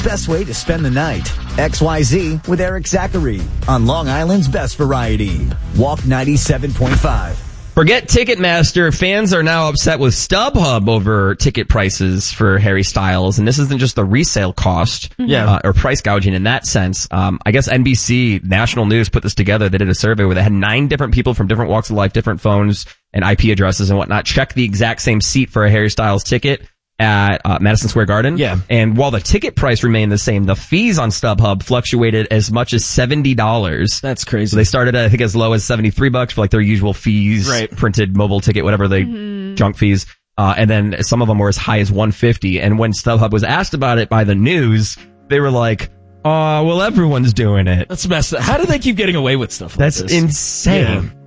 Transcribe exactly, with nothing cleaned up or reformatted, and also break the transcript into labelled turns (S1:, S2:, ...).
S1: best way to spend the night. X Y Z with Eric Zachary on Long Island's best variety. Walk ninety-seven point five.
S2: Forget Ticketmaster. Fans are now upset with StubHub over ticket prices for Harry Styles. And this isn't just the resale cost
S3: Yeah.
S2: uh, or price gouging in that sense. Um, I guess N B C National News put this together. They did a survey where they had nine different people from different walks of life, different phones and I P addresses and whatnot, check the exact same seat for a Harry Styles ticket at uh, Madison Square Garden.
S3: Yeah.
S2: And while the ticket price remained the same, the fees on StubHub fluctuated as much as seventy dollars.
S3: That's crazy.
S2: So they started, I think, as low as seventy-three bucks for like their usual fees,
S3: Right.
S2: printed mobile ticket, whatever they,
S4: Mm-hmm.
S2: junk fees. Uh, and then some of them were as high as one hundred fifty dollars. And when StubHub was asked about it by the news, they were like, oh, well, everyone's doing it.
S3: That's messed up. How do they keep getting away with stuff like
S2: That's
S3: this?
S2: insane.
S3: Yeah.